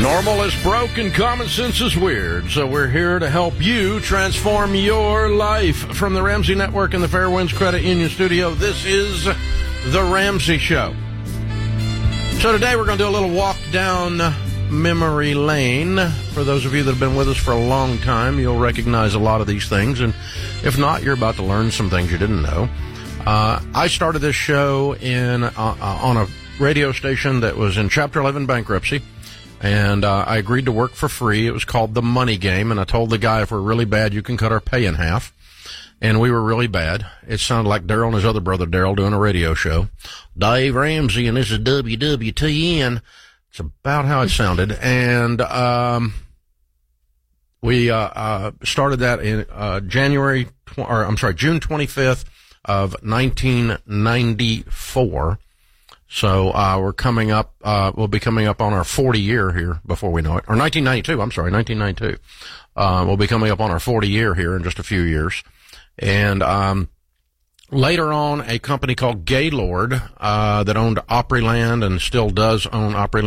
Normal is broke and common sense is weird, so we're here to help you transform your life. From the Ramsey Network and the Fairwinds Credit Union Studio, this is The Ramsey Show. So today we're going to do a little walk down memory lane. For those of you that have been with us for a long time, you'll recognize a lot of these things, and if not, you're about to learn some things you didn't know. I started this show on a radio station that was in Chapter 11 bankruptcy. And I agreed to work for free. It was called The Money Game, and I told the guy, if we're really bad, you can cut our pay in half. And we were really bad. It sounded like Daryl and his other brother Daryl doing a radio show. Dave Ramsey, and this is WWTN. It's about how it sounded. And we started that in June 25th of 1994. So we're coming up, we'll be coming up on our 40 year here before we know it. Or 1992. We'll be coming up on our 40 year here in just a few years. And later on, a company called Gaylord that owned Opryland and still does own Opryland